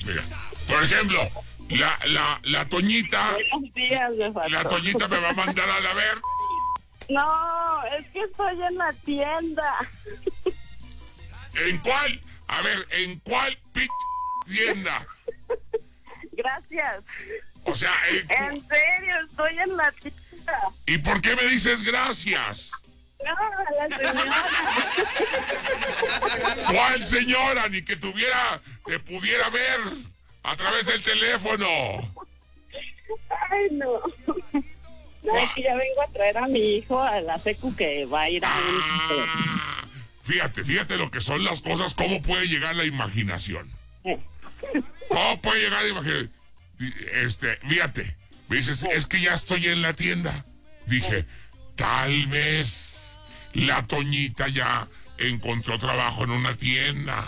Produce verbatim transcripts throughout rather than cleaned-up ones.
Mira, por ejemplo, la, la, la Toñita... Buenos días, me faltó. La Toñita me va a mandar a la ver. No, es que estoy en la tienda. ¿En cuál? A ver, ¿en cuál p tienda? Gracias. O sea, ¿en, en serio, estoy en la tienda. ¿Y por qué me dices gracias? No, la señora. ¿Cuál señora? Ni que tuviera, te pudiera ver a través del teléfono. Ay, no. No, es que ya vengo a traer a mi hijo a la secu que va a ir a un... Ah, fíjate, fíjate lo que son las cosas, cómo puede llegar la imaginación. Eh. ¿Cómo puede llegar la imaginación? Este, fíjate, me dices, es que ya estoy en la tienda. Dije, tal vez la Toñita ya encontró trabajo en una tienda.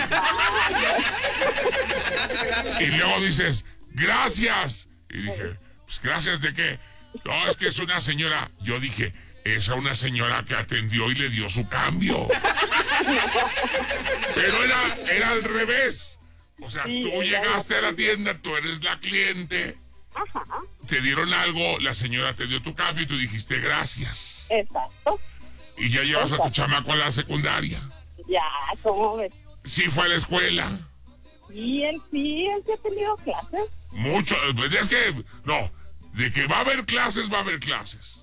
Y luego dices, gracias. Y dije, pues gracias de qué. No, es que es una señora. Yo dije, es una señora que atendió y le dio su cambio. Pero era, era al revés. O sea, sí, tú llegaste a la tienda, tú eres la cliente. Ajá. Te dieron algo, la señora te dio tu cambio y tú dijiste gracias. Exacto. Y ya llevas Exacto. a tu chamaco a la secundaria. Ya, ¿cómo ves? Sí fue a la escuela. Y él sí, él sí ha tenido clases. Mucho, es que, no, de que va a haber clases, va a haber clases.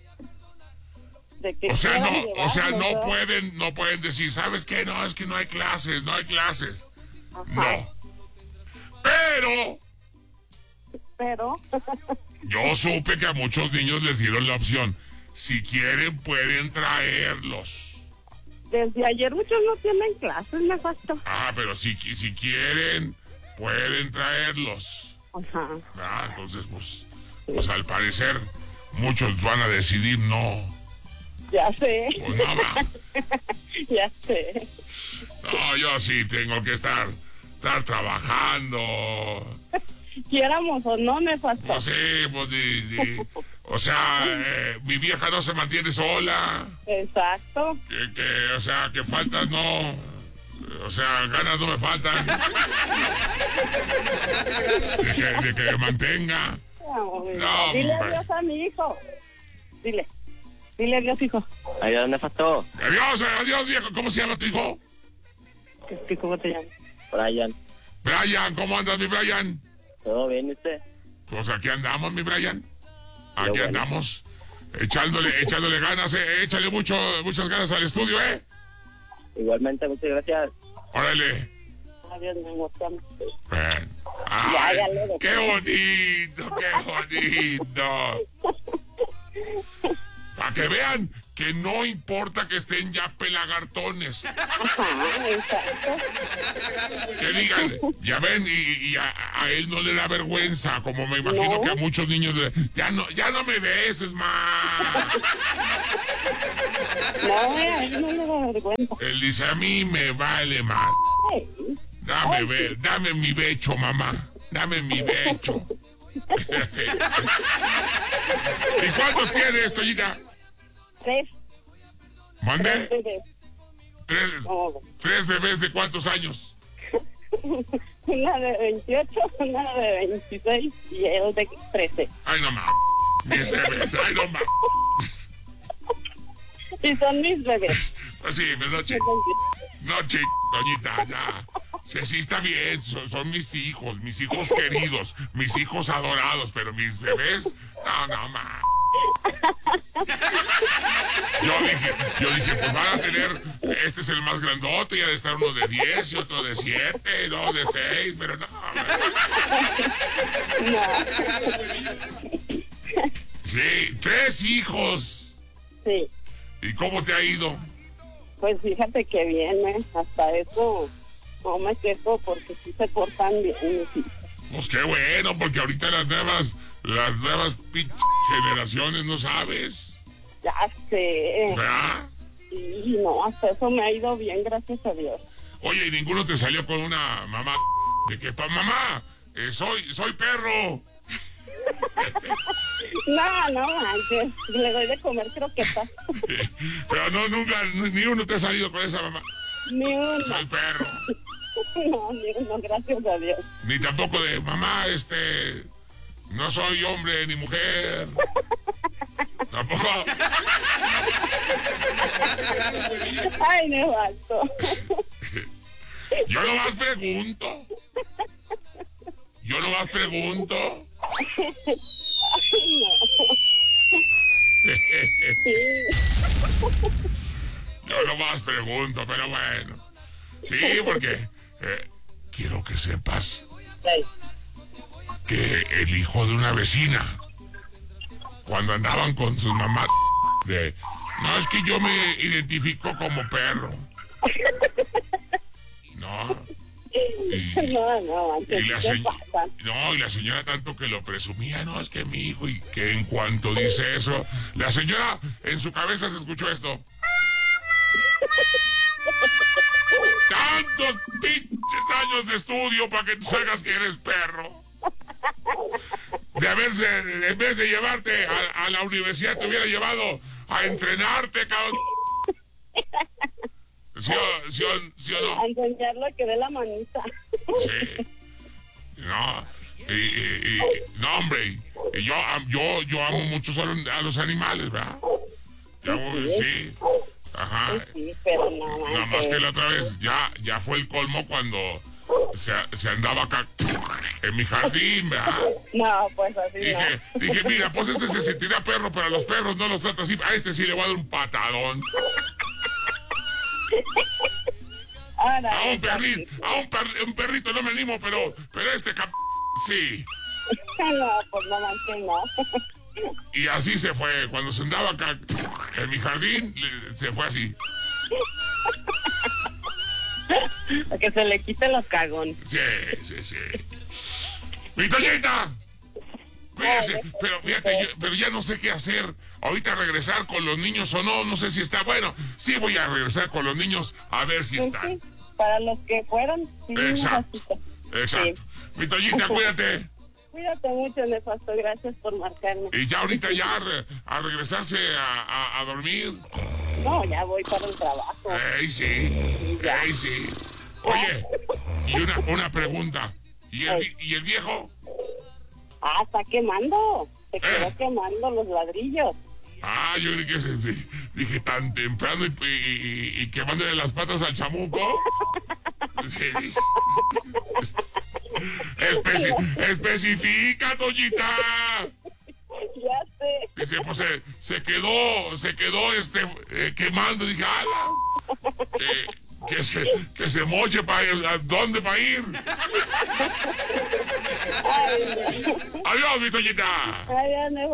De que O sea, no, quieran o sea, no llevarnos, ¿verdad? pueden, no pueden decir, ¿sabes qué? No, es que no hay clases, no hay clases. Ajá. No. Pero Pero, yo supe que a muchos niños les dieron la opción. Si quieren, pueden traerlos. desde ayer muchos no tienen clases, me faltó. Ah, pero si, si quieren, pueden traerlos. Ajá. Ah, entonces, pues, pues al parecer, muchos van a decidir no. Ya sé. Pues no va. Ya sé. No, yo sí tengo que estar, estar trabajando. Quiéramos o no, me faltó. Pues sí, pues, di- di- o sea, eh, mi vieja no se mantiene sola. Exacto. Que, que, o sea, que faltas no. O sea, ganas no me faltan. De que, de que me mantenga. No, No, dile hombre. adiós a mi hijo. Dile. Dile adiós, hijo. Ahí dónde faltó. Adiós, adiós, viejo. ¿Cómo se llama tu hijo? ¿Qué- qué- ¿Cómo te llamas? Brian. Brian, ¿cómo andas, mi Brian? ¿Todo bien usted? Pues aquí andamos, mi Brian. Aquí Qué bueno. andamos. Echándole, echándole ganas, eh. Échale mucho, muchas ganas al estudio, ¿eh? Igualmente, muchas gracias. Órale. Adiós, mi amor. te amo. Ven. Ya, Ay, ya le dejé. qué bonito, qué bonito. Para que vean que no importa que estén ya pelagartones. Ajá, exacto. Que digan, ya ven, y, y a, a él no le da vergüenza, como me imagino No. que a muchos niños le, ya no, ya no me beses más. No, a él no le da vergüenza. Él dice, a mí me vale más. Hey, Dame, be- dame mi becho, mamá. Dame mi becho. ¿Y cuántos tienes, Toñita? tres, tres ¿Mande? bebés. ¿Tres, Oh, tres bebés de cuántos años? una de veintiocho, una de veintiséis y él de trece. Ay, no mames. Mis bebés, ay, no mames. Y son mis bebés. Pues sí, pues no, chi- no, chi- Toñita, ya. Sí, sí, está bien, son, son mis hijos, mis hijos queridos, mis hijos adorados, pero mis bebés, no, no, mames. Yo dije, yo dije, pues van a tener, este es el más grandote, y ha de estar uno de diez y otro de siete, no, de seis, pero no. Sí, tres hijos. Sí, ¿Y cómo te ha ido? pues fíjate que viene, hasta eso no me quejo porque sí se portan bien mis hijos. Pues qué bueno, porque ahorita las nuevas, las nuevas pinche generaciones, ¿no sabes? Ya sé. ¿Verdad? Sí, no, hasta eso me ha ido bien, gracias a Dios. Oye, ¿y ninguno te salió con una mamá de que, pa, mamá, eh, soy, soy perro? No, no manches, le doy de comer croquetas. Pero no, nunca, ni uno te ha salido con esa mamá. Ni uno. Soy perro. No, ni uno, gracias a Dios. Ni tampoco de mamá, este, no soy hombre ni mujer. Tampoco. Ay, me faltó. Yo nomás pregunto. Yo nomás pregunto. Ay, no. Yo nomás pregunto, pero bueno. Sí, porque eh, quiero que sepas Sí. que el hijo de una vecina, cuando andaban con sus mamás, de, no, es que yo me identifico como perro. No. Y, No, no, y antes, la ¿qué se- pasa? no, y la señora tanto que lo presumía, no, es que mi hijo, y que en cuanto dice eso, la señora en su cabeza se escuchó esto. Tantos pinches años de estudio para que tú salgas que eres perro. De haberse, en vez de llevarte a, a la universidad, te hubiera llevado a entrenarte, cabrón. ¿Sí o, sí o- sí o no? A enseñarlo que dé la manita. Sí. No. Y, y- y- no, hombre. Y yo, am- yo, yo amo mucho solo a los animales, ¿verdad? Yo amo- sí. Ajá. Sí, pero no, Nada más que la otra vez ya, ya fue el colmo cuando se, se andaba acá en mi jardín, ¿verdad? No, pues así Dije, dije, mira, pues este se sentirá perro, pero a los perros no los trata así. A este sí le voy a dar un patadón. no. Ahora, A un perrito, a un, per- un perrito no me animo, pero, pero este cap... sí. No, pues no manches, no. Y así se fue. Cuando se andaba acá en mi jardín, le- se fue así. Que se le quite los cagones. Sí, sí, sí. ¡Mi Toñita! Cuídese, pero fíjate, yo- pero ya no sé qué hacer. Ahorita regresar con los niños o no, no sé si está. Bueno, sí voy a regresar con los niños a ver si Pues están. sí, para los que fueron, sí, un Exacto, ratito. exacto. Mi Toñita, cuídate. Cuídate mucho, Nefasto, gracias por marcarme. Y ya ahorita ya re- a regresarse a, a- a dormir. No, ya voy para el trabajo. Ey, sí, ey, sí. Oye, y una, una pregunta. ¿Y el, vi- ¿Y el viejo? Ah, está quemando. Se quedó Eh. quemando los ladrillos. Ah, yo creí que se, dije tan temprano y, y, y quemándole las patas al chamuco. Sí. Especi- especifica, Toñita. Ya sé. Dice, pues se, se quedó, se quedó este eh, quemando. Dije, ala, que, que se, que se moche para ir, ¿a dónde va a ir? Ay, Adiós, mi Toñita. ay, ya, Nefasto.